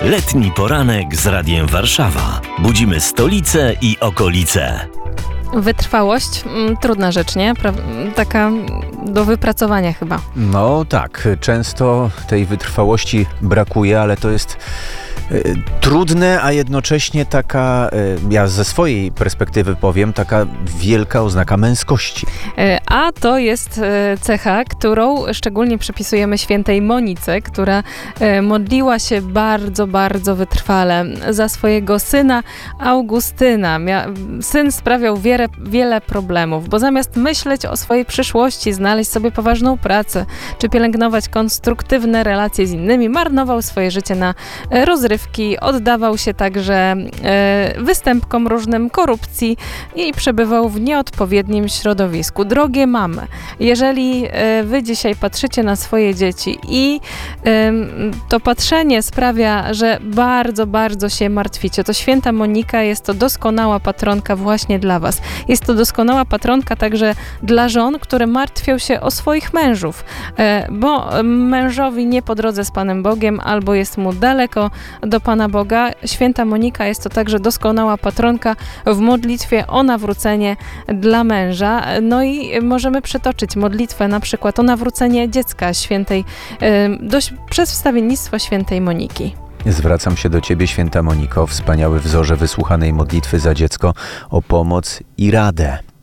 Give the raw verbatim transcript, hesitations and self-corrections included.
Letni poranek z Radiem Warszawa. Budzimy stolicę i okolice. Wytrwałość, mm, trudna rzecz, nie? Pra- taka do wypracowania chyba. No tak, często tej wytrwałości brakuje, ale to jest y, trudne, a jednocześnie taka, y, ja ze swojej perspektywy powiem, taka wielka oznaka męskości. E, A to jest e, cecha, którą szczególnie przypisujemy świętej Monice, która e, modliła się bardzo, bardzo wytrwale za swojego syna Augustyna. Mia- Syn sprawiał wiele, wiele problemów, bo zamiast myśleć o swojej przyszłości, znaleźć sobie poważną pracę, czy pielęgnować konstruktywne relacje z innymi, marnował swoje życie na e, rozrywki, oddawał się także e, występkom różnym korupcji i przebywał w nieodpowiednim środowisku. Drogie mamy, jeżeli e, wy dzisiaj patrzycie na swoje dzieci i e, to patrzenie sprawia, że bardzo, bardzo się martwicie, to święta Monika jest to doskonała patronka właśnie dla was. Jest to doskonała patronka także dla żon, które martwią się o swoich mężów, e, bo mężowi nie po drodze z Panem Bogiem albo jest mu daleko do Pana Boga. Święta Monika jest to także doskonała patronka w modlitwie o nawrócenie dla męża. No i możemy przytoczyć modlitwę na przykład o nawrócenie dziecka świętej, dość przez wstawiennictwo świętej Moniki. Zwracam się do Ciebie, święta Moniko, wspaniały wzorze wysłuchanej modlitwy za dziecko, o pomoc i radę.